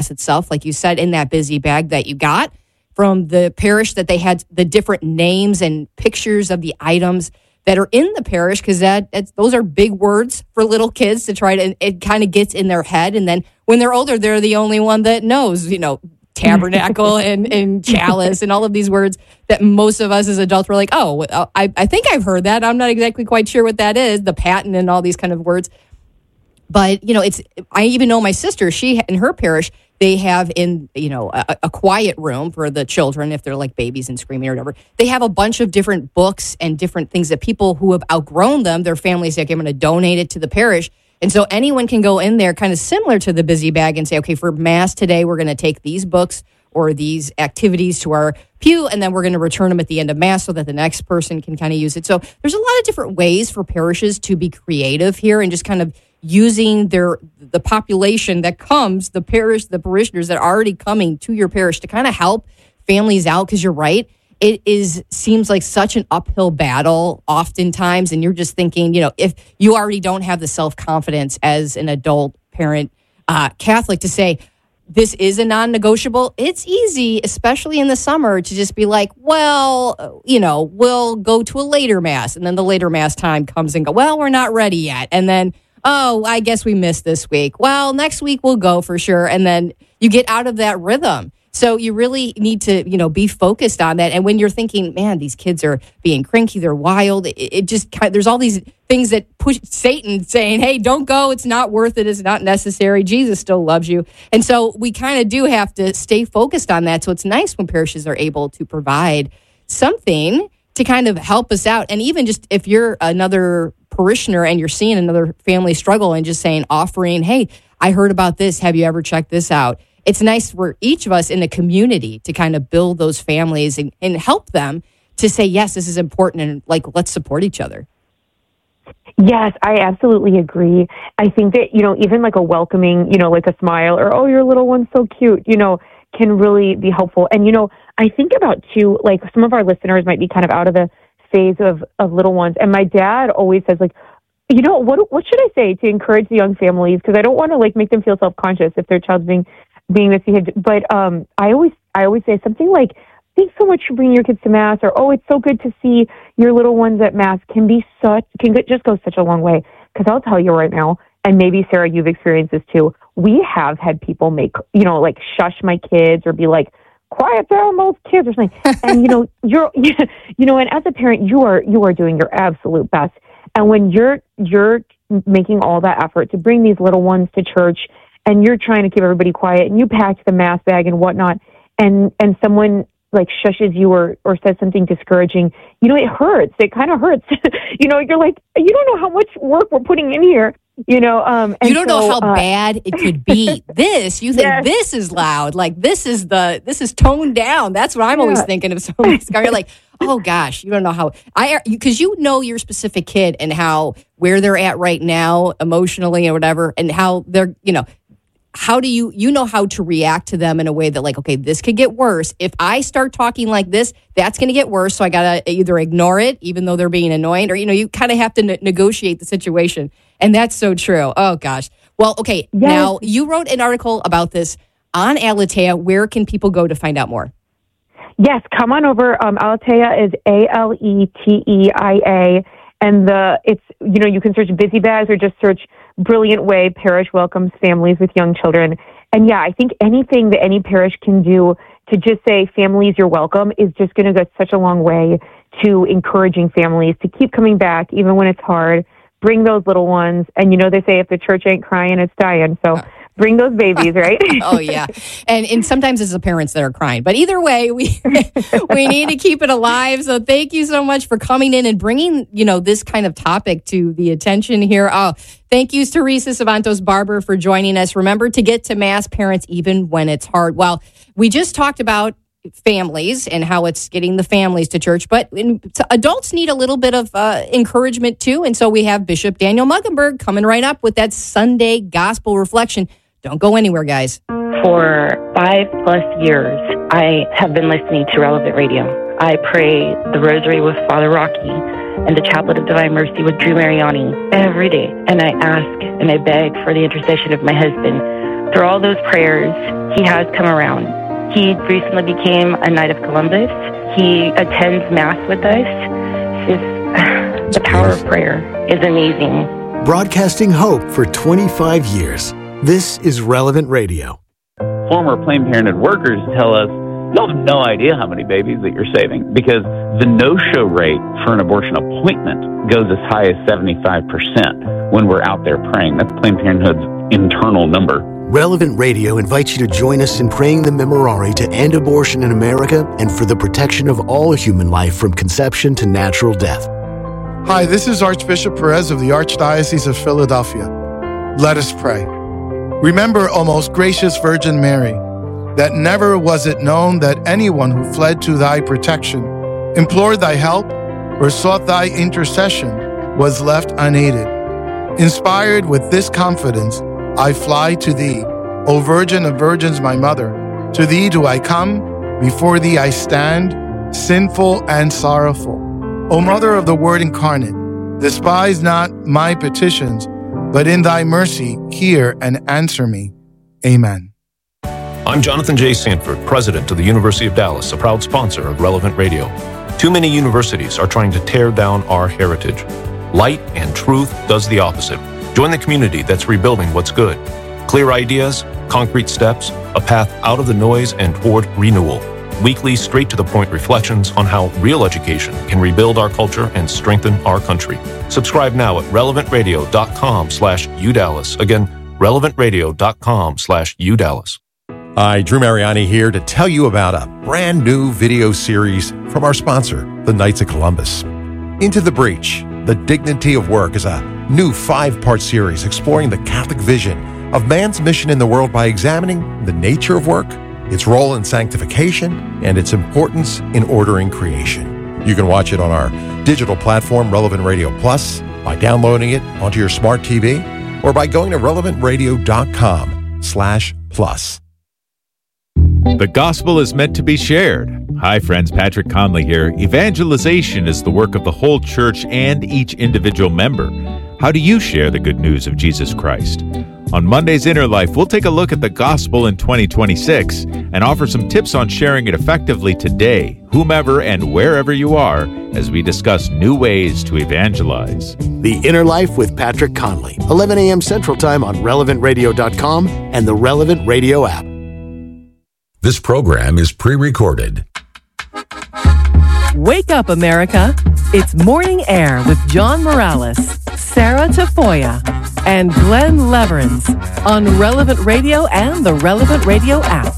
itself, like you said, in that busy bag that you got from the parish, that they had the different names and pictures of the items that are in the parish, because those are big words for little kids to try to, it kind of gets in their head. And then when they're older, they're the only one that knows, tabernacle and chalice and all of these words that most of us as adults were like, oh, I think I've heard that. I'm not exactly quite sure what that is, the paten and all these kind of words. But, I even know my sister, she, in her parish, they have in, a quiet room for the children, if they're like babies and screaming or whatever. They have a bunch of different books and different things that people who have outgrown them, their families say, okay, I'm going to donate it to the parish. And so anyone can go in there kind of similar to the busy bag and say, okay, for Mass today, we're going to take these books or these activities to our pew, and then we're going to return them at the end of Mass so that the next person can kind of use it. So there's a lot of different ways for parishes to be creative here and just kind of using the population that comes, the parishioners that are already coming to your parish to kind of help families out, because you're right. It seems like such an uphill battle oftentimes, and you're just thinking, if you already don't have the self-confidence as an adult parent Catholic to say, this is a non-negotiable, it's easy, especially in the summer, to just be like, well, we'll go to a later Mass, and then the later Mass time comes and go, well, we're not ready yet, and then, oh, I guess we missed this week. Well, next week we'll go for sure, and then you get out of that rhythm. So you really need to, be focused on that. And when you're thinking, man, these kids are being cranky, they're wild, it just there's all these things that push Satan saying, hey, don't go. It's not worth it. It's not necessary. Jesus still loves you. And so we kind of do have to stay focused on that. So it's nice when parishes are able to provide something to kind of help us out. And even just if you're another parishioner and you're seeing another family struggle and just saying, offering, hey, I heard about this. Have you ever checked this out? It's nice for each of us in the community to kind of build those families and help them to say, yes, this is important, and let's support each other. Yes, I absolutely agree. I think that, even like a welcoming, like a smile or, oh, your little one's so cute, can really be helpful. And, I think about too, like some of our listeners might be kind of out of the phase of little ones. And my dad always says what should I say to encourage the young families? Because I don't want to make them feel self-conscious if their child's being misbehaved. But I always say something like, thanks so much for bringing your kids to Mass, or, oh, it's so good to see your little ones at Mass, can just go such a long way. Because I'll tell you right now, and maybe Sarah, you've experienced this too, we have had people make, shush my kids or be like, quiet down those kids or something. And, and as a parent, you are doing your absolute best. And when you're making all that effort to bring these little ones to church, and you're trying to keep everybody quiet, and you packed the Mass bag and whatnot, and someone shushes you or says something discouraging, it hurts. It kind of hurts. You're like, you don't know how much work we're putting in here. And you don't know how bad it could be. You think yes. This is loud, this is toned down. That's what I'm always thinking of. Somebody's you're like, oh gosh, you don't know how because your specific kid and where they're at right now emotionally or whatever, and how they're how do you know how to react to them in a way that okay, this could get worse. If I start talking like this, that's going to get worse. So I got to either ignore it, even though they're being annoying, or, you kind of have to negotiate the situation. And that's so true. Oh gosh. Well, okay. Yes. Now you wrote an article about this on Aleteia. Where can people go to find out more? Yes. Come on over. Aleteia is Aleteia. And you can search Busy Bags or just search Brilliant Way Parish Welcomes Families with Young Children. And yeah, I think anything that any parish can do to just say, families, you're welcome, is just going to go such a long way to encouraging families to keep coming back, even when it's hard. Bring those little ones. And they say if the church ain't crying, it's dying. So bring those babies, right? Oh, yeah. And sometimes it's the parents that are crying. But either way, we need to keep it alive. So thank you so much for coming in and bringing, this kind of topic to the attention here. Oh, thank you, Teresa Cervantes Barber, for joining us. Remember to get to Mass, parents, even when it's hard. Well, we just talked about families and how it's getting the families to church, but adults need a little bit of encouragement too. And so we have Bishop Daniel Muggenberg coming right up with that Sunday Gospel Reflection. Don't go anywhere, guys. For 5+ years, I have been listening to Relevant Radio. I pray the Rosary with Father Rocky and the Chaplet of Divine Mercy with Drew Mariani every day. And I ask and I beg for the intercession of my husband through all those prayers, he has come around. He recently became a Knight of Columbus. He attends Mass with us. The power of prayer is amazing. Broadcasting hope for 25 years. This is Relevant Radio. Former Planned Parenthood workers tell us, you have no idea how many babies that you're saving, because the no-show rate for an abortion appointment goes as high as 75% when we're out there praying. That's Planned Parenthood's internal number. Relevant Radio invites you to join us in praying the Memorare to end abortion in America and for the protection of all human life from conception to natural death. Hi, this is Archbishop Perez of the Archdiocese of Philadelphia. Let us pray. Remember, O most gracious Virgin Mary, that never was it known that anyone who fled to thy protection, implored thy help, or sought thy intercession was left unaided. Inspired with this confidence, I fly to thee, O Virgin of Virgins, my mother. To thee do I come, before thee I stand, sinful and sorrowful. O Mother of the Word incarnate, despise not my petitions, but in thy mercy hear and answer me. Amen. I'm Jonathan J. Sanford, president of the University of Dallas, a proud sponsor of Relevant Radio. Too many universities are trying to tear down our heritage. Light and truth does the opposite. Join the community that's rebuilding what's good. Clear ideas, concrete steps, a path out of the noise and toward renewal. Weekly, straight-to-the-point reflections on how real education can rebuild our culture and strengthen our country. Subscribe now at relevantradio.com/UDallas. Again, relevantradio.com/UDallas. Hi, Drew Mariani here to tell you about a brand new video series from our sponsor, the Knights of Columbus. Into the Breach, The Dignity of Work is a new 5-part series exploring the Catholic vision of man's mission in the world by examining the nature of work, its role in sanctification, and its importance in ordering creation. You can watch it on our digital platform, Relevant Radio Plus, by downloading it onto your smart TV, or by going to relevantradio.com/plus. The gospel is meant to be shared. Hi, friends. Patrick Conley here. Evangelization is the work of the whole church and each individual member. How do you share the good news of Jesus Christ? On Monday's Inner Life, we'll take a look at the gospel in 2026 and offer some tips on sharing it effectively today, whomever and wherever you are, as we discuss new ways to evangelize. The Inner Life with Patrick Conley, 11 a.m. Central Time on relevantradio.com and the Relevant Radio app. This program is pre-recorded. Wake up, America. It's Morning Air with John Morales, Sarah Tafoya, and Glenn Leverins on Relevant Radio and the Relevant Radio app.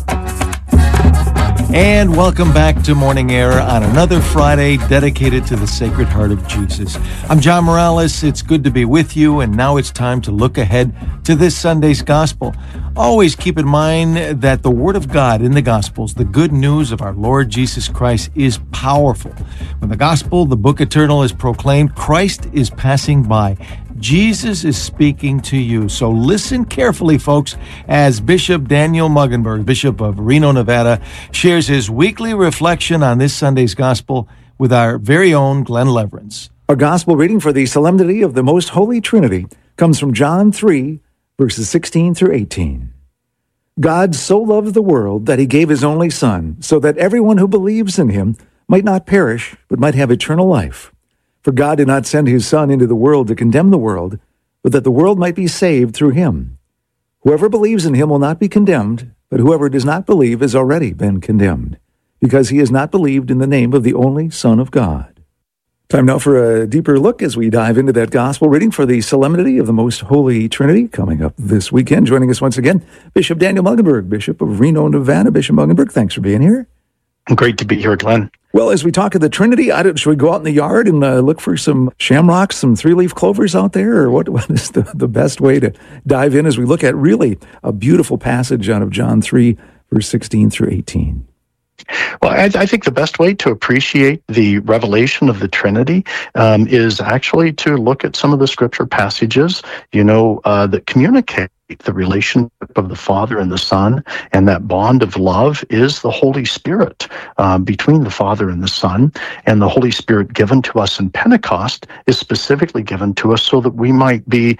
And welcome back to Morning Air on another Friday dedicated to the Sacred Heart of Jesus. I'm John Morales. It's good to be with you, and now it's time to look ahead to this Sunday's Gospel. Always keep in mind that the Word of God in the Gospels, the good news of our Lord Jesus Christ, is powerful. When the Gospel, the Book Eternal, is proclaimed, Christ is passing by. Jesus is speaking to you. So listen carefully, folks, as Bishop Daniel Muggenberg, Bishop of Reno, Nevada, shares his weekly reflection on this Sunday's Gospel with our very own Glenn Leverins. Our Gospel reading for the Solemnity of the Most Holy Trinity comes from John 3, verses 16 through 18. God so loved the world that he gave his only Son, so that everyone who believes in him might not perish, but might have eternal life. For God did not send his Son into the world to condemn the world, but that the world might be saved through him. Whoever believes in him will not be condemned, but whoever does not believe has already been condemned, because he has not believed in the name of the only Son of God. Time now for a deeper look as we dive into that gospel reading for the Solemnity of the Most Holy Trinity coming up this weekend. Joining us once again, Bishop Daniel Muggenberg, Bishop of Reno, Nevada. Bishop Muggenberg, thanks for being here. Great to be here, Glenn. Well, as we talk of the Trinity, should we go out in the yard and look for some shamrocks, some three-leaf clovers out there? Or what is the best way to dive in as we look at really a beautiful passage out of John 3, verse 16 through 18? Well, I think the best way to appreciate the revelation of the Trinity is actually to look at some of the scripture passages, that communicate the relationship of the Father and the Son, and that bond of love is the Holy Spirit between the Father and the Son. And the Holy Spirit given to us in Pentecost is specifically given to us so that we might be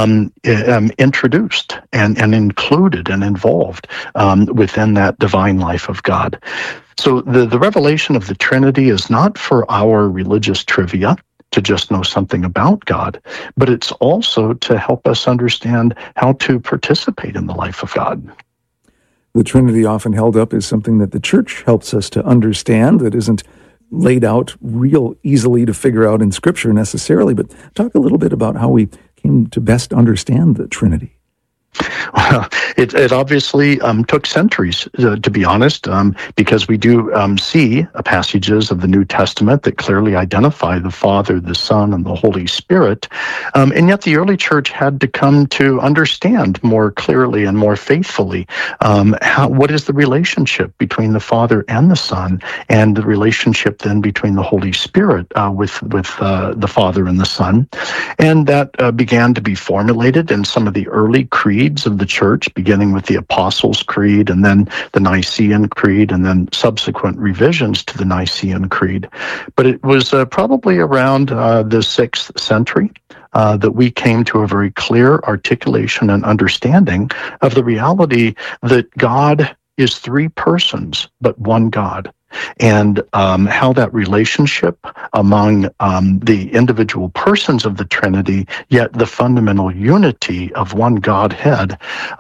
introduced and included and involved within that divine life of God. So the revelation of the Trinity is not for our religious trivia, to just know something about God, but it's also to help us understand how to participate in the life of God. The Trinity often held up as something that the church helps us to understand, that isn't laid out real easily to figure out in Scripture necessarily, but talk a little bit about how we came to best understand the Trinity. Well, it obviously took centuries, to be honest, because we do see passages of the New Testament that clearly identify the Father, the Son, and the Holy Spirit. And yet the early church had to come to understand more clearly and more faithfully what is the relationship between the Father and the Son, and the relationship then between the Holy Spirit with the Father and the Son. And that began to be formulated in some of the early creeds of the church, beginning with the Apostles' Creed and then the Nicene Creed and then subsequent revisions to the Nicene Creed. But it was probably around the 6th century that we came to a very clear articulation and understanding of the reality that God is three persons, but one God. And how that relationship among the individual persons of the Trinity, yet the fundamental unity of one Godhead,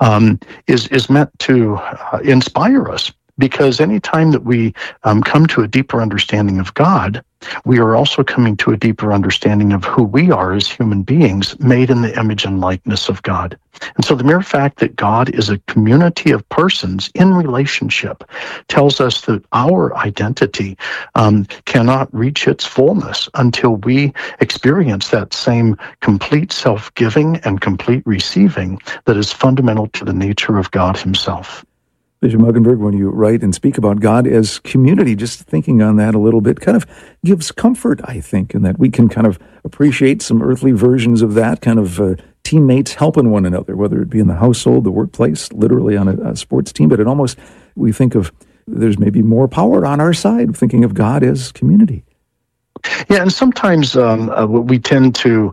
is meant to inspire us. Because any time that we come to a deeper understanding of God, we are also coming to a deeper understanding of who we are as human beings made in the image and likeness of God. And so the mere fact that God is a community of persons in relationship tells us that our identity cannot reach its fullness until we experience that same complete self-giving and complete receiving that is fundamental to the nature of God himself. Bishop Muggenberg, when you write and speak about God as community, just thinking on that a little bit kind of gives comfort, I think, in that we can kind of appreciate some earthly versions of that, kind of teammates helping one another, whether it be in the household, the workplace, literally on a sports team. But it almost, we think of, there's maybe more power on our side, thinking of God as community. Yeah, and sometimes we tend to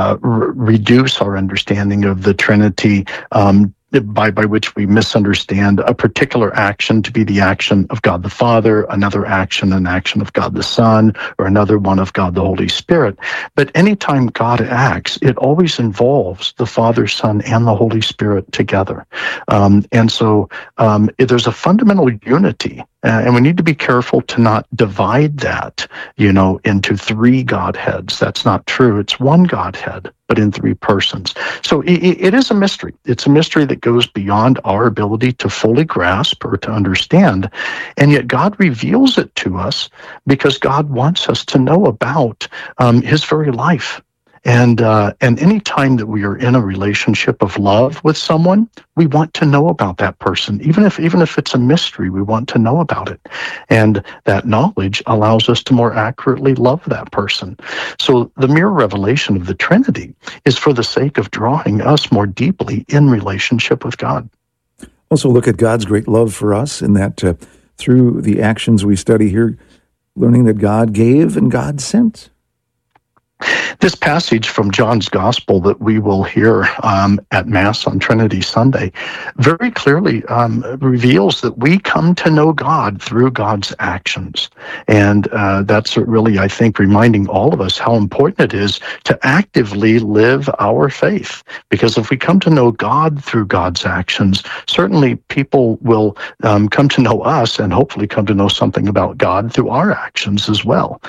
reduce our understanding of the Trinity by which we misunderstand a particular action to be the action of God the Father, another action, an action of God the Son, or another one of God the Holy Spirit. But anytime God acts, it always involves the Father, Son, and the Holy Spirit together. And so there's a fundamental unity. And we need to be careful to not divide that, into three Godheads. That's not true. It's one Godhead, but in three persons. So it is a mystery. It's a mystery that goes beyond our ability to fully grasp or to understand. And yet God reveals it to us because God wants us to know about his very life. And any time that we are in a relationship of love with someone, we want to know about that person. Even if it's a mystery, we want to know about it. And that knowledge allows us to more accurately love that person. So the mere revelation of the Trinity is for the sake of drawing us more deeply in relationship with God. Also look at God's great love for us in that through the actions we study here, learning that God gave and God sent. This passage from John's Gospel that we will hear at Mass on Trinity Sunday very clearly reveals that we come to know God through God's actions. And that's really, I think, reminding all of us how important it is to actively live our faith. Because if we come to know God through God's actions, certainly people will come to know us and hopefully come to know something about God through our actions as well.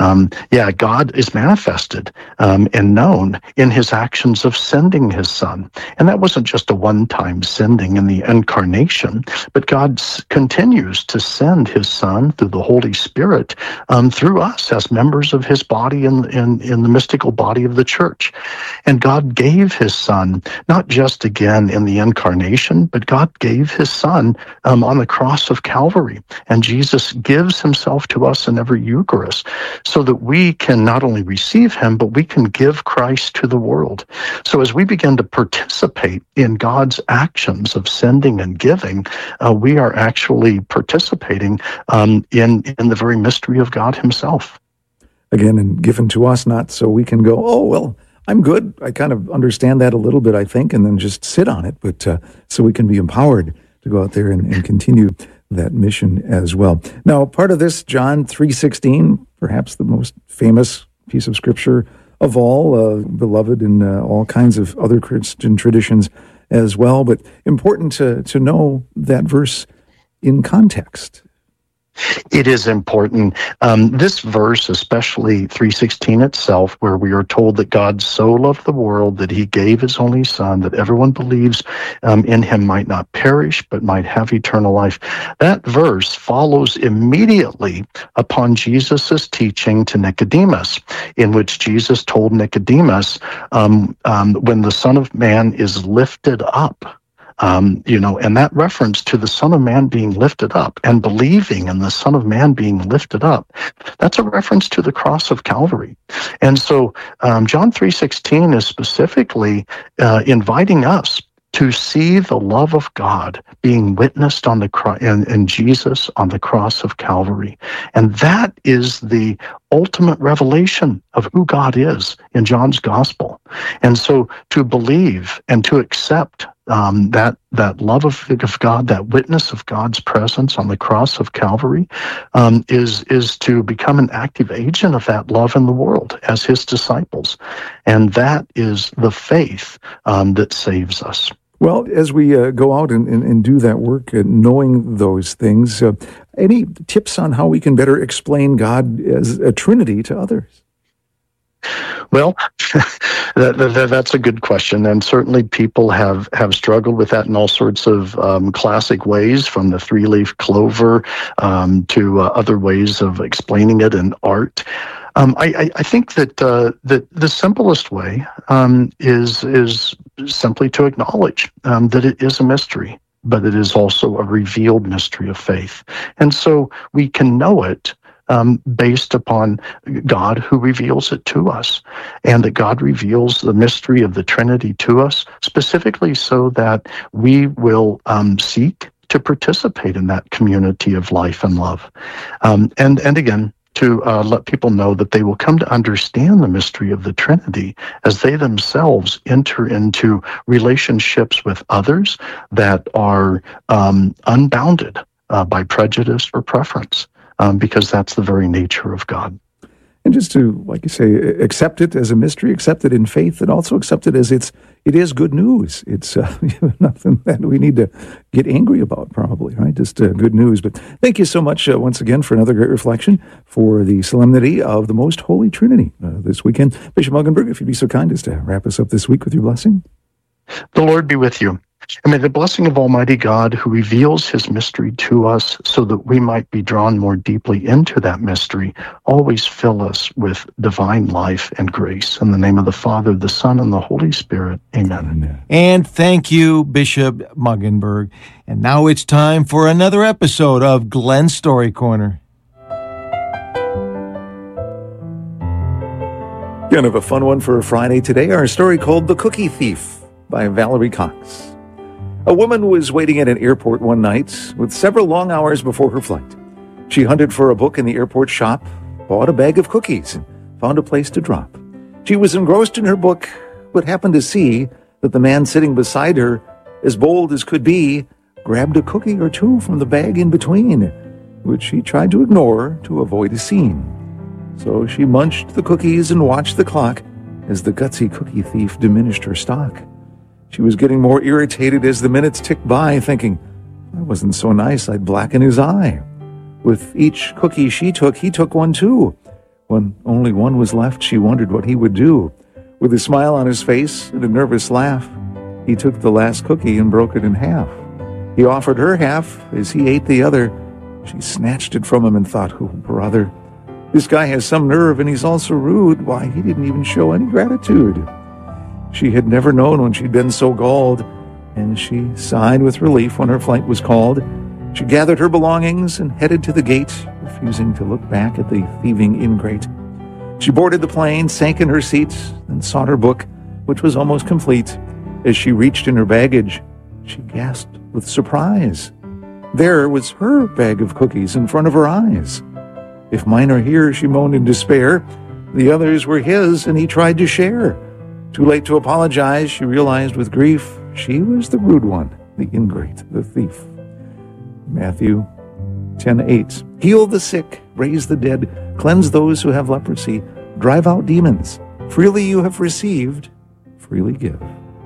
God is manifested and known in his actions of sending his Son. And that wasn't just a one-time sending in the incarnation, but God continues to send his Son through the Holy Spirit through us as members of his body in the mystical body of the church. And God gave his Son, not just again in the incarnation, but God gave his Son on the cross of Calvary. And Jesus gives himself to us in every Eucharist so that we can not only receive him, but we can give Christ to the world. So as we begin to participate in God's actions of sending and giving, we are actually participating in the very mystery of God himself. Again, and given to us, not so we can go, oh, well, I'm good. I kind of understand that a little bit, I think, and then just sit on it, but so we can be empowered to go out there and continue that mission as well. Now, part of this, John 3:16, perhaps the most famous piece of scripture of all, beloved in all kinds of other Christian traditions as well, but important to know that verse in context. It is important. This verse, especially 3:16 itself, where we are told that God so loved the world that he gave his only son, that everyone believes in him might not perish, but might have eternal life. That verse follows immediately upon Jesus' teaching to Nicodemus, in which Jesus told Nicodemus, when the Son of Man is lifted up, and that reference to the Son of Man being lifted up and believing in the Son of Man being lifted up, that's a reference to the cross of Calvary. And so John 3:16 is specifically inviting us to see the love of God being witnessed on the in Jesus on the cross of Calvary. And that is the ultimate revelation of who God is in John's gospel. And so to believe and to accept that love of God, that witness of God's presence on the cross of Calvary, is to become an active agent of that love in the world as his disciples. And that is the faith that saves us. Well, as we go out and do that work, knowing those things, any tips on how we can better explain God as a Trinity to others? Well, that's a good question, and certainly people have struggled with that in all sorts of classic ways, from the three-leaf clover to other ways of explaining it in art. I think that the simplest way is simply to acknowledge that it is a mystery, but it is also a revealed mystery of faith, and so we can know it based upon God who reveals it to us, and that God reveals the mystery of the Trinity to us specifically so that we will seek to participate in that community of life and love. And again, to let people know that they will come to understand the mystery of the Trinity as they themselves enter into relationships with others that are unbounded by prejudice or preference. Because that's the very nature of God. And just to, like you say, accept it as a mystery, accept it in faith, and also accept it as it is good news. It's nothing that we need to get angry about, probably, right? Just good news. But thank you so much once again for another great reflection for the solemnity of the Most Holy Trinity this weekend. Bishop Muggenberg, if you'd be so kind as to wrap us up this week with your blessing. The Lord be with you. And may the blessing of Almighty God, who reveals his mystery to us so that we might be drawn more deeply into that mystery, always fill us with divine life and grace. In the name of the Father, the Son, and the Holy Spirit. Amen. And thank you, Bishop Muggenberg. And now it's time for another episode of Glenn's Story Corner. Kind of a fun one for a Friday today. Our story called The Cookie Thief by Valerie Cox. A woman was waiting at an airport one night with several long hours before her flight. She hunted for a book in the airport shop, bought a bag of cookies, and found a place to drop. She was engrossed in her book, but happened to see that the man sitting beside her, as bold as could be, grabbed a cookie or two from the bag in between, which she tried to ignore to avoid a scene. So she munched the cookies and watched the clock as the gutsy cookie thief diminished her stock. She was getting more irritated as the minutes ticked by, thinking, if I wasn't so nice, I'd blacken his eye. With each cookie she took, he took one too. When only one was left, she wondered what he would do. With a smile on his face and a nervous laugh, he took the last cookie and broke it in half. He offered her half as he ate the other. She snatched it from him and thought, oh, brother, this guy has some nerve and he's also rude. Why, he didn't even show any gratitude. She had never known when she'd been so galled, and she sighed with relief when her flight was called. She gathered her belongings and headed to the gate, refusing to look back at the thieving ingrate. She boarded the plane, sank in her seat, and sought her book, which was almost complete. As she reached in her baggage, she gasped with surprise. There was her bag of cookies in front of her eyes. If mine are here, she moaned in despair. The others were his, and he tried to share. Too late to apologize, she realized with grief she was the rude one, the ingrate, the thief. Matthew 10:8. Heal the sick, raise the dead, cleanse those who have leprosy, drive out demons. Freely you have received, freely give.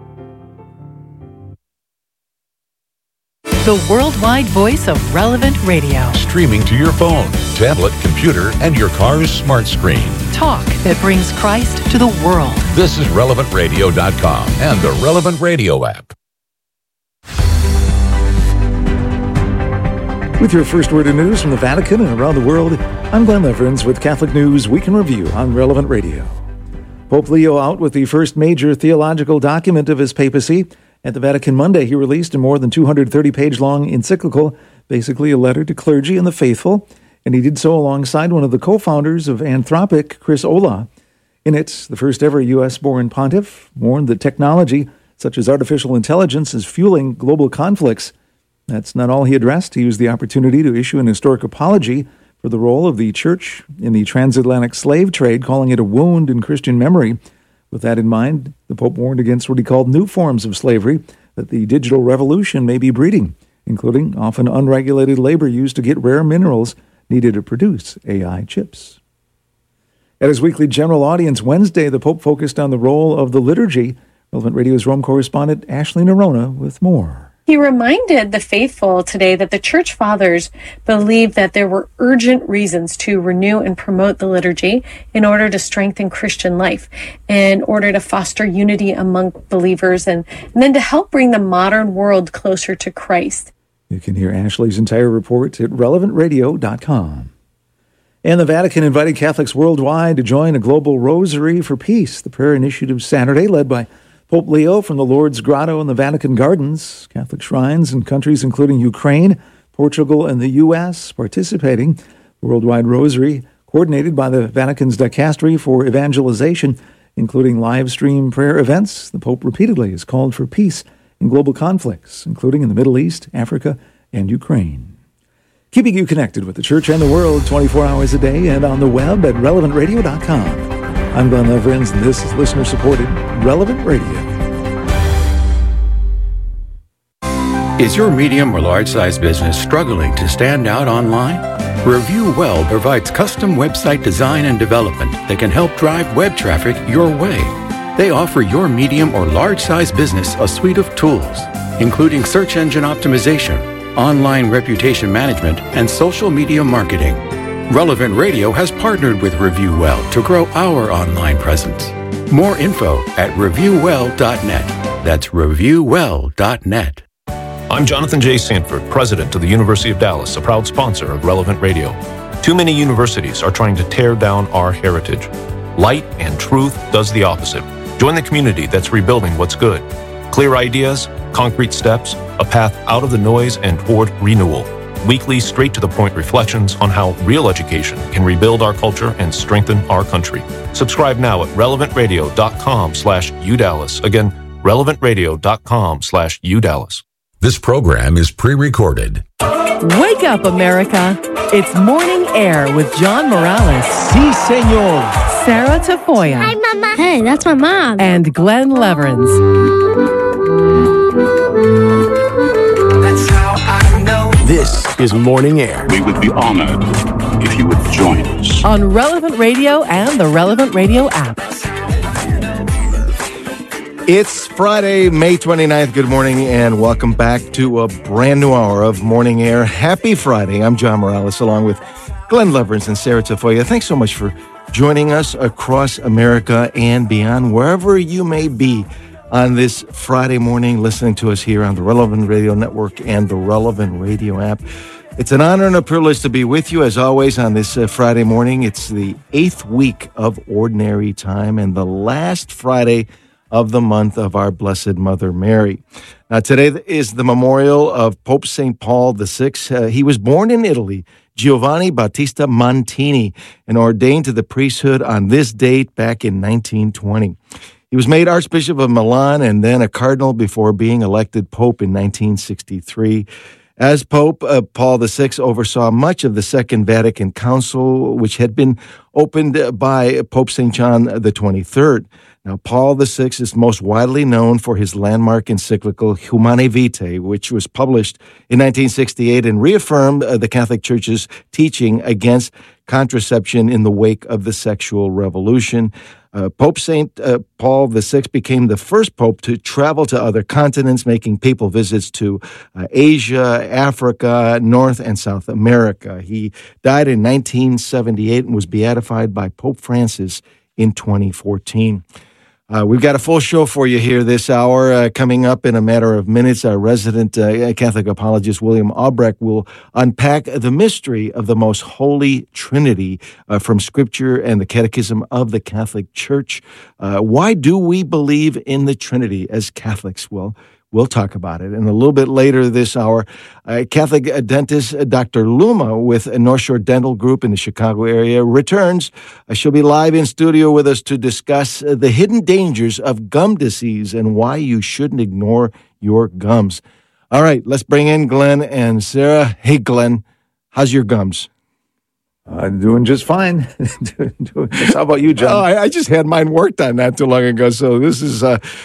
The worldwide voice of Relevant Radio. Streaming to your phone, tablet, computer, and your car's smart screen. Talk that brings Christ to the world. This is RelevantRadio.com and the Relevant Radio app. With your first word of news from the Vatican and around the world, I'm Glenn Leverins with Catholic News Week in Review on Relevant Radio. Pope Leo out with the first major theological document of his papacy. At the Vatican Monday, he released a more than 230-page-long encyclical, basically a letter to clergy and the faithful, and he did so alongside one of the co-founders of Anthropic, Chris Olah. In it, the first-ever U.S.-born pontiff warned that technology, such as artificial intelligence, is fueling global conflicts. That's not all he addressed. He used the opportunity to issue an historic apology for the role of the Church in the transatlantic slave trade, calling it a wound in Christian memory. With that in mind, the Pope warned against what he called new forms of slavery that the digital revolution may be breeding, including often unregulated labor used to get rare minerals needed to produce AI chips. At his weekly general audience Wednesday, the Pope focused on the role of the liturgy. Relevant Radio's Rome correspondent Ashley Nerona with more. He reminded the faithful today that the Church Fathers believed that there were urgent reasons to renew and promote the liturgy in order to strengthen Christian life, in order to foster unity among believers, and then to help bring the modern world closer to Christ. You can hear Ashley's entire report at relevantradio.com. And the Vatican invited Catholics worldwide to join a global rosary for peace. The prayer initiative Saturday, led by Pope Leo from the Lourdes Grotto and the Vatican Gardens, Catholic shrines in countries including Ukraine, Portugal, and the U.S. participating. The Worldwide Rosary, coordinated by the Vatican's Dicastery for Evangelization, including live stream prayer events. The Pope repeatedly has called for peace in global conflicts, including in the Middle East, Africa, and Ukraine. Keeping you connected with the Church and the world 24 hours a day and on the web at relevantradio.com. I'm Glenn Leverins, and this is listener-supported Relevant Radio. Is your medium or large-size business struggling to stand out online? Review Well provides custom website design and development that can help drive web traffic your way. They offer your medium or large-size business a suite of tools, including search engine optimization, online reputation management, and social media marketing. Relevant Radio has partnered with Review Well to grow our online presence. More info at reviewwell.net. That's reviewwell.net. I'm Jonathan J. Sanford, president of the University of Dallas, a proud sponsor of Relevant Radio. Too many universities are trying to tear down our heritage. Light and truth does the opposite. Join the community that's rebuilding what's good. Clear ideas, concrete steps, a path out of the noise and toward renewal. Weekly, straight-to-the-point reflections on how real education can rebuild our culture and strengthen our country. Subscribe now at relevantradio.com/UDallas. Again, relevantradio.com/UDallas. This program is pre-recorded. Wake up, America. It's Morning Air with John Morales. Si, senor. Sarah Tafoya. Hi, Mama. Hey, that's my mom. And Glenn Leverins. That's how I know. This is Morning Air. We would be honored if you would join us. On Relevant Radio and the Relevant Radio app. It's Friday, May 29th. Good morning and welcome back to a brand new hour of Morning Air. Happy Friday. I'm John Morales along with Glenn Leverins and Sarah Tafoya. Thanks so much for joining us across America and beyond, wherever you may be on this Friday morning, listening to us here on the Relevant Radio Network and the Relevant Radio app. It's an honor and a privilege to be with you, as always, on this Friday morning. It's the 8th week of Ordinary Time and the last Friday of the month of our Blessed Mother Mary. Now, today is the memorial of Pope St. Paul VI. He was born in Italy, Giovanni Battista Montini, and ordained to the priesthood on this date back in 1920. He was made Archbishop of Milan and then a cardinal before being elected Pope in 1963. As Pope, Paul VI oversaw much of the Second Vatican Council, which had been opened by Pope St. John the 23rd. Now, Paul VI is most widely known for his landmark encyclical Humanae Vitae, which was published in 1968 and reaffirmed the Catholic Church's teaching against contraception in the wake of the sexual revolution. Pope St. Paul VI became the first pope to travel to other continents, making papal visits to Asia, Africa, North and South America. He died in 1978 and was beatified by Pope Francis in 2014. We've got a full show for you here this hour. Coming up in a matter of minutes, our resident Catholic apologist William Albrecht will unpack the mystery of the Most Holy Trinity from Scripture and the Catechism of the Catholic Church. Why do we believe in the Trinity as Catholics? Well, we'll talk about it. And a little bit later this hour, Catholic dentist Dr. Luma with North Shore Dental Group in the Chicago area returns. She'll be live in studio with us to discuss the hidden dangers of gum disease and why you shouldn't ignore your gums. All right, let's bring in Glenn and Sarah. Hey, Glenn, how's your gums? Doing just fine. How about you, John? Oh, I just had mine worked on not too long ago, so this is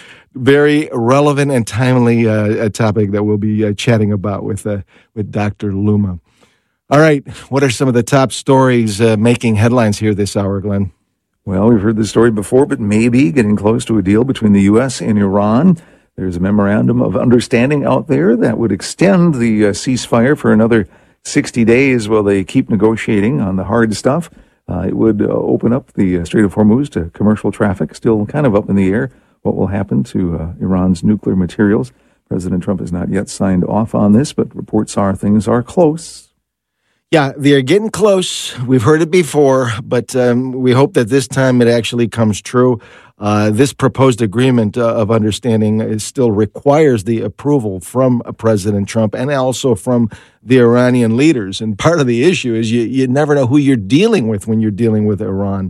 very relevant and timely a topic that we'll be chatting about with Dr. Luma. All right, what are some of the top stories making headlines here this hour, Glenn? Well, we've heard this story before, but maybe getting close to a deal between the U.S. and Iran. There's a memorandum of understanding out there that would extend the ceasefire for another 60 days while they keep negotiating on the hard stuff. It would open up the Strait of Hormuz to commercial traffic, still kind of up in the air. What will happen to Iran's nuclear materials? President Trump has not yet signed off on this, but reports are things are close. Yeah, they're getting close. We've heard it before, but we hope that this time it actually comes true. This proposed agreement of understanding still requires the approval from President Trump and also from the Iranian leaders. And part of the issue is you never know who you're dealing with when you're dealing with Iran.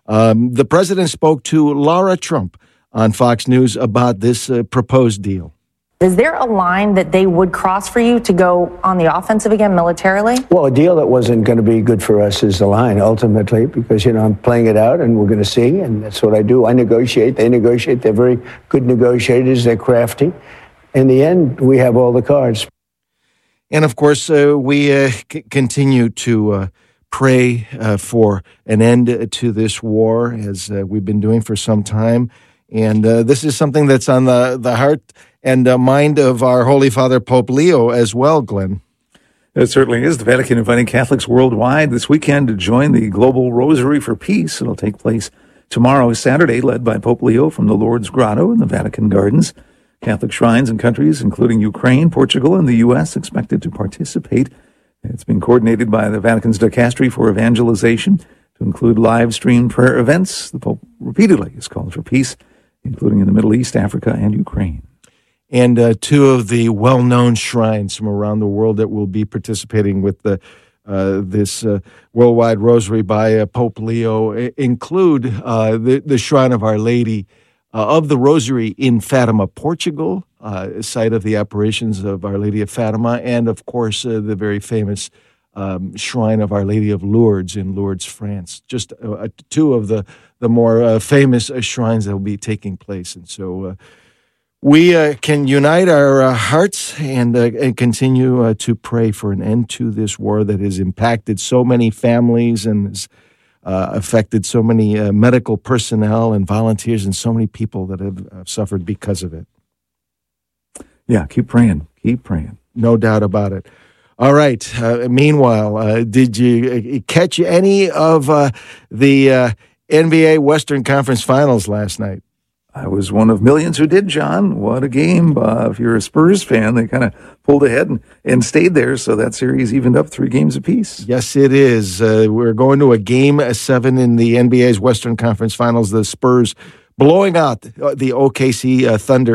The president spoke to Laura Trump on Fox News about this proposed deal. Is there a line that they would cross for you to go on the offensive again militarily? Well, a deal that wasn't going to be good for us is the line, ultimately, because, I'm playing it out and we're going to see, and that's what I do. I negotiate, they negotiate. They're very good negotiators. They're crafty. In the end, we have all the cards. And, of course, we continue to pray for an end to this war, as we've been doing for some time. And this is something that's on the heart and mind of our Holy Father, Pope Leo, as well, Glenn. It certainly is. The Vatican inviting Catholics worldwide this weekend to join the Global Rosary for Peace. It'll take place tomorrow, Saturday, led by Pope Leo from the Lourdes Grotto in the Vatican Gardens. Catholic shrines and countries, including Ukraine, Portugal, and the U.S., expected to participate. It's been coordinated by the Vatican's Dicastery for Evangelization to include live-stream prayer events. The Pope repeatedly has called for peace, including in the Middle East, Africa, and Ukraine. And two of the well-known shrines from around the world that will be participating with this worldwide rosary by Pope Leo include the Shrine of Our Lady of the Rosary in Fatima, Portugal, site of the apparitions of Our Lady of Fatima, and, of course, the very famous Shrine of Our Lady of Lourdes in Lourdes, France. Just two of the more famous shrines that will be taking place. And so we can unite our hearts and continue to pray for an end to this war that has impacted so many families and has affected so many medical personnel and volunteers and so many people that have suffered because of it. Yeah, keep praying. Keep praying. No doubt about it. All right. Meanwhile, did you catch any of the NBA Western Conference Finals last night? I was one of millions who did, John. What a game. If you're a Spurs fan, they kind of pulled ahead and stayed there, so that series evened up 3 games apiece. Yes, it is. We're going to a Game 7 in the NBA's Western Conference Finals. The Spurs blowing out the OKC Thunder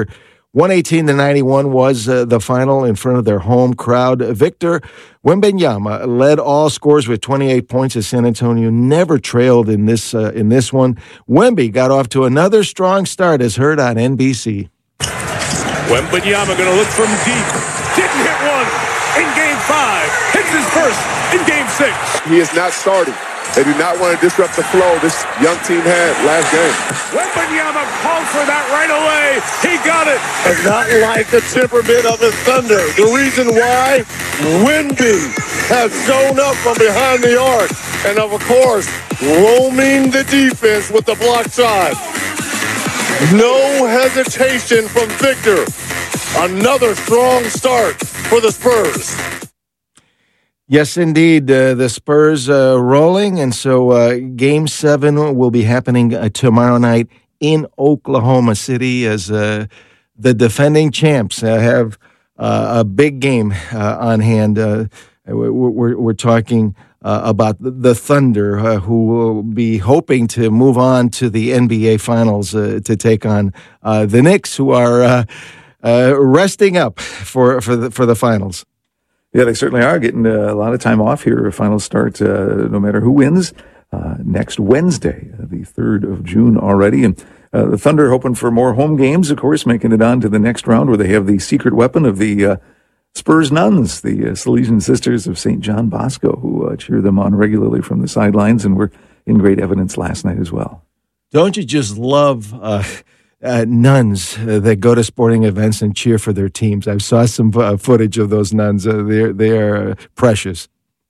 118-91 was the final in front of their home crowd. Victor Wembanyama led all scorers with 28 points as San Antonio never trailed in this one. Wemby got off to another strong start as heard on NBC. Wembanyama going to look from deep. Didn't hit one in Game 5. Hits his first in Game 6. He is not starting. They do not want to disrupt the flow this young team had last game. Wembanyama called for that right away. He got it. It's not like the temperament of the Thunder. The reason why, Wemby has shown up from behind the arc. And of course, roaming the defense with the block shot. No hesitation from Victor. Another strong start for the Spurs. Yes, indeed. The Spurs rolling. And so Game 7 will be happening tomorrow night in Oklahoma City as the defending champs have a big game on hand. We're talking about the Thunder, who will be hoping to move on to the NBA Finals to take on the Knicks, who are resting up for the finals. Yeah, they certainly are getting a lot of time off here. Finals start no matter who wins next Wednesday, the 3rd of June already. And the Thunder hoping for more home games, of course, making it on to the next round where they have the secret weapon of the Spurs nuns, the Salesian Sisters of St. John Bosco, who cheer them on regularly from the sidelines and were in great evidence last night as well. Don't you just love nuns that go to sporting events and cheer for their teams? I saw some footage of those nuns. They are precious.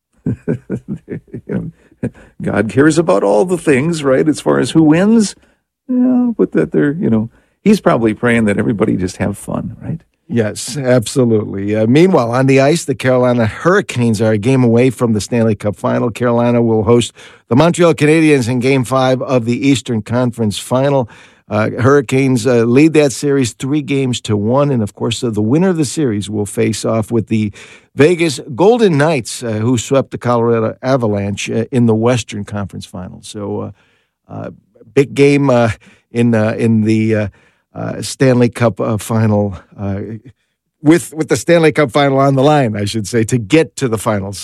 God cares about all the things, right? As far as who wins, but that they're, he's probably praying that everybody just have fun, right? Yes, absolutely. Meanwhile, on the ice, the Carolina Hurricanes are a game away from the Stanley Cup Final. Carolina will host the Montreal Canadiens in Game 5 of the Eastern Conference Final. Hurricanes lead that series 3-1, and of course, the winner of the series will face off with the Vegas Golden Knights, who swept the Colorado Avalanche in the Western Conference Final. So, big game in the Stanley Cup Final, with the Stanley Cup Final on the line, I should say, to get to the finals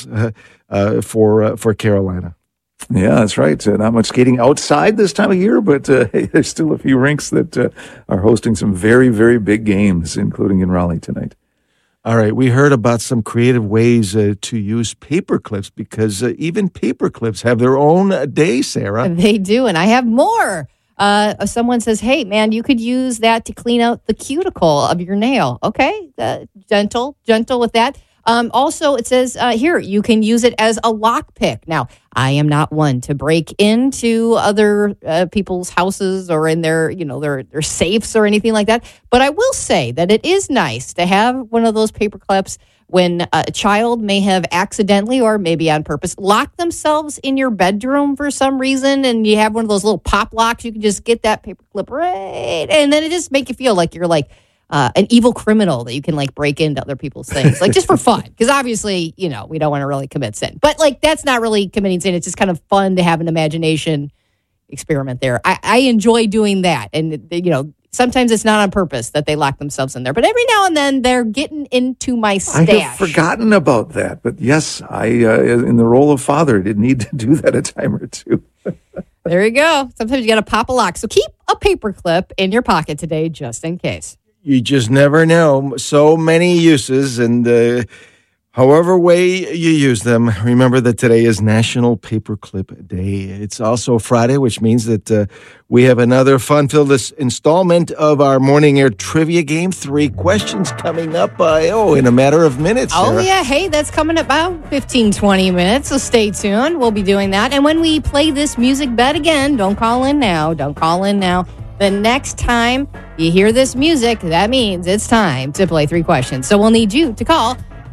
for Carolina. Yeah, that's right. Not much skating outside this time of year, but there's still a few rinks that are hosting some very, very big games, including in Raleigh tonight. All right, we heard about some creative ways to use paper clips because even paper clips have their own day, Sarah. They do, and I have more. Someone says, hey, man, you could use that to clean out the cuticle of your nail. Okay, gentle with that. Also, it says here, you can use it as a lockpick. Now, I am not one to break into other people's houses or in their safes or anything like that. But I will say that it is nice to have one of those paper clips when a child may have accidentally or maybe on purpose locked themselves in your bedroom for some reason, and you have one of those little pop locks. You can just get that paper clip right, and then it just make you feel like you're like an evil criminal that you can like break into other people's things, like just for fun. Because obviously, we don't want to really commit sin, but like that's not really committing sin. It's just kind of fun to have an imagination experiment there. I enjoy doing that, and sometimes it's not on purpose that they lock themselves in there, but every now and then they're getting into my stash. I have forgotten about that, but yes, I in the role of father did need to do that a time or two. There you go. Sometimes you got to pop a lock. So keep a paper clip in your pocket today, just in case. You just never know. So many uses, and however way you use them, remember that today is National Paperclip Day. It's also Friday, which means that we have another fun-filled installment of our Morning Air Trivia Game. 3 questions coming up in a matter of minutes, Sarah. Oh, yeah. Hey, that's coming up about 15, 20 minutes, so stay tuned. We'll be doing that. And when we play this music bed again, don't call in now. The next time you hear this music, that means it's time to play 3 questions. So we'll need you to call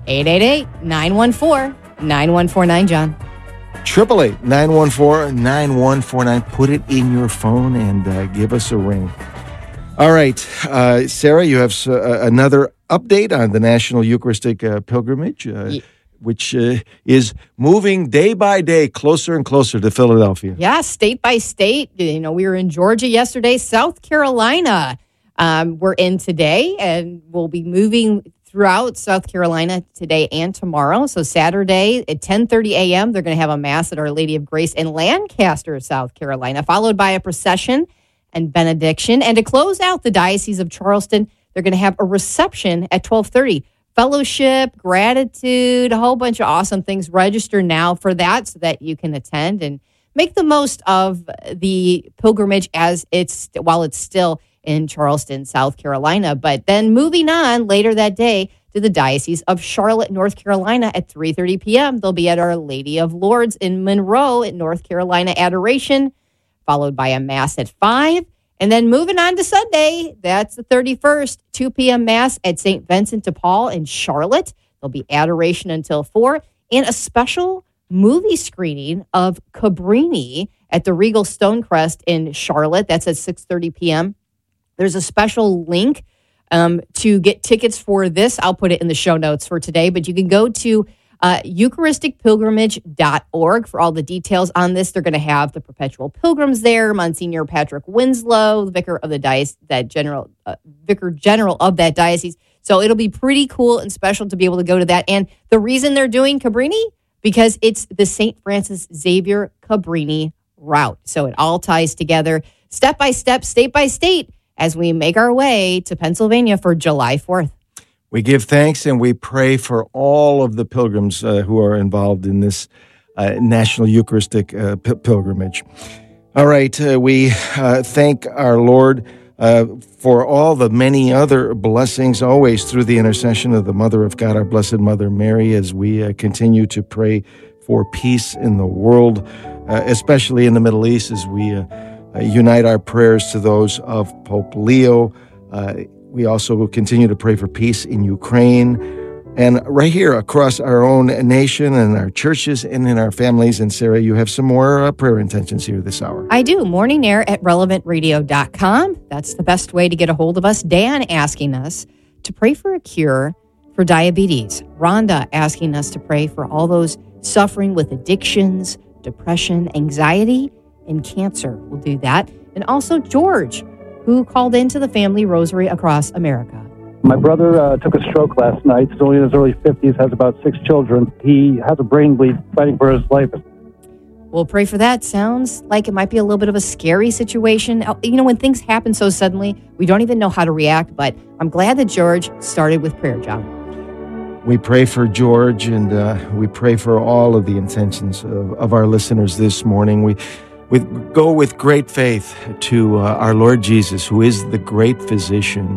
888-914-9149, John. 888-914-9149. Put it in your phone and give us a ring. All right. Sarah, you have another update on the National Eucharistic Pilgrimage, which is moving day by day closer and closer to Philadelphia. Yeah, state by state. We were in Georgia yesterday. South Carolina we're in today, and we'll be moving throughout South Carolina today and tomorrow. So Saturday at 10:30 a.m., they're going to have a Mass at Our Lady of Grace in Lancaster, South Carolina, followed by a procession and benediction. And to close out the Diocese of Charleston, they're going to have a reception at 12:30. Fellowship, gratitude, a whole bunch of awesome things. Register now for that so that you can attend and make the most of the pilgrimage while it's still in Charleston, South Carolina. But then moving on later that day to the Diocese of Charlotte, North Carolina at 3:30 p.m. They'll be at Our Lady of Lourdes in Monroe at North Carolina Adoration, followed by a Mass at 5. And then moving on to Sunday, that's the 31st, 2 p.m. Mass at St. Vincent de Paul in Charlotte. There'll be adoration until 4 and a special movie screening of Cabrini at the Regal Stonecrest in Charlotte. That's at 6:30 p.m. There's a special link to get tickets for this. I'll put it in the show notes for today, but you can go to eucharisticpilgrimage.org for all the details on this. They're going to have the perpetual pilgrims there, Monsignor Patrick Winslow, the vicar of the diocese, vicar general of that diocese. So it'll be pretty cool and special to be able to go to that. And the reason they're doing Cabrini, because it's the St. Francis Xavier Cabrini route. So it all ties together step by step, state by state, as we make our way to Pennsylvania for July 4th. We give thanks and we pray for all of the pilgrims who are involved in this National Eucharistic pilgrimage. All right, we thank our Lord for all the many other blessings, always through the intercession of the Mother of God, our Blessed Mother Mary, as we continue to pray for peace in the world, especially in the Middle East, as we unite our prayers to those of Pope Leo. We also will continue to pray for peace in Ukraine and right here across our own nation and our churches and in our families. And Sarah, you have some more prayer intentions here this hour. I do. Morning Air at relevantradio.com. That's the best way to get a hold of us. Dan asking us to pray for a cure for diabetes. Rhonda asking us to pray for all those suffering with addictions, depression, anxiety, and cancer. We'll do that. And also George, who called into the Family Rosary across America. My brother took a stroke last night. He's only in his early 50s, has about 6 children. He has a brain bleed, fighting for his life. We'll pray for that. Sounds like it might be a little bit of a scary situation. You know, when things happen so suddenly, we don't even know how to react, but I'm glad that George started with prayer, John. We pray for George, and we pray for all of the intentions of our listeners this morning. We go with great faith to our Lord Jesus, who is the great physician.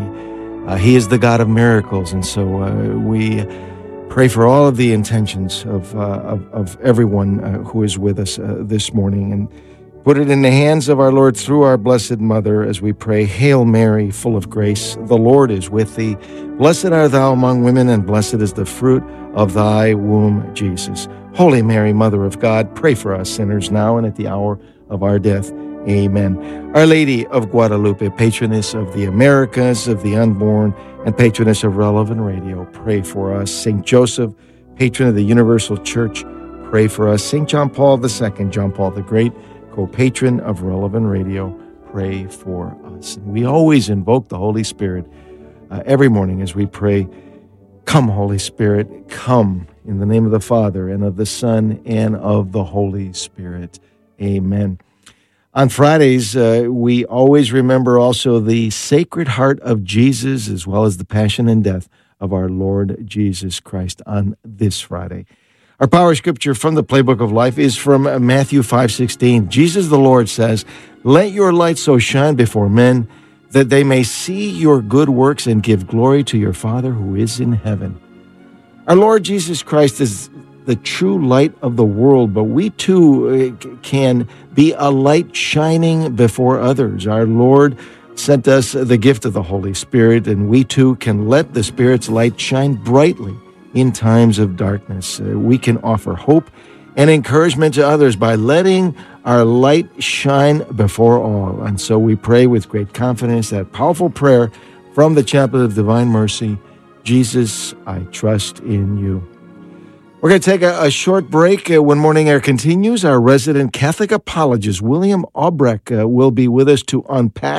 He is the God of miracles. And so we pray for all of the intentions of everyone who is with us this morning, and put it in the hands of our Lord through our Blessed Mother as we pray, Hail Mary, full of grace, the Lord is with thee. Blessed art thou among women, and blessed is the fruit of thy womb, Jesus. Holy Mary, Mother of God, pray for us sinners now and at the hour of our death. Amen. Our Lady of Guadalupe, patroness of the Americas, of the unborn, and patroness of Relevant Radio, pray for us. St. Joseph, patron of the Universal Church, pray for us. St. John Paul II, John Paul the Great, co-patron of Relevant Radio, pray for us. And we always invoke the Holy Spirit every morning as we pray, Come, Holy Spirit, come, in the name of the Father, and of the Son, and of the Holy Spirit. Amen. On Fridays, we always remember also the Sacred Heart of Jesus, as well as the passion and death of our Lord Jesus Christ on this Friday. Our power scripture from the Playbook of Life is from Matthew 5:16. Jesus the Lord says, Let your light so shine before men that they may see your good works and give glory to your Father who is in heaven. Our Lord Jesus Christ is the true light of the world, but we too can be a light shining before others. Our Lord sent us the gift of the Holy Spirit, and we too can let the Spirit's light shine brightly in times of darkness. We can offer hope and encouragement to others by letting our light shine before all. And so we pray with great confidence that powerful prayer from the Chaplet of Divine Mercy, Jesus, I trust in you. We're going to take a short break. When Morning Air continues, our resident Catholic apologist, William Albrecht, will be with us to unpack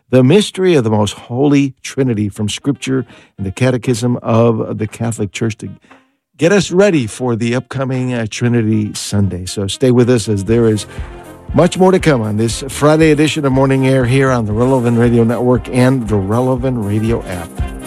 the mystery of the most holy Trinity from Scripture and the Catechism of the Catholic Church to get us ready for the upcoming Trinity Sunday. So stay with us as there is much more to come on this Friday edition of Morning Air here on the Relevant Radio Network and the Relevant Radio app.